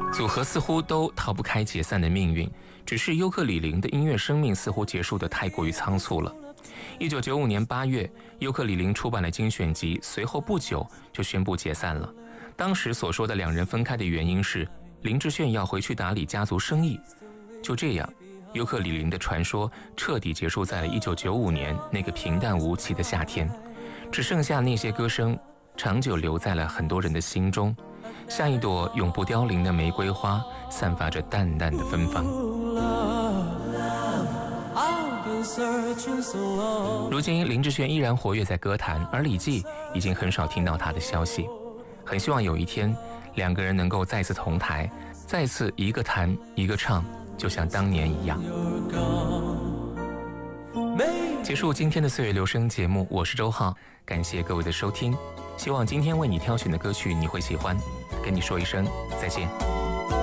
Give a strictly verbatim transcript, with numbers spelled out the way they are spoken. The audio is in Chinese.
组合似乎都逃不开解散的命运，只是尤克里林的音乐生命似乎结束得太过于仓促了。一九九五年八月，尤克里林出版了精选集，随后不久就宣布解散了。当时所说的两人分开的原因是林志炫要回去打理家族生意。就这样，尤克里林的传说彻底结束在了一九九五年那个平淡无奇的夏天，只剩下那些歌声长久留在了很多人的心中，像一朵永不凋零的玫瑰花，散发着淡淡的芬芳。如今林志炫依然活跃在歌坛，而李记已经很少听到他的消息。很希望有一天两个人能够再次同台，再次一个弹一个唱，就像当年一样。结束今天的岁月留声节目，我是周浩，感谢各位的收听，希望今天为你挑选的歌曲你会喜欢，跟你说一声再见。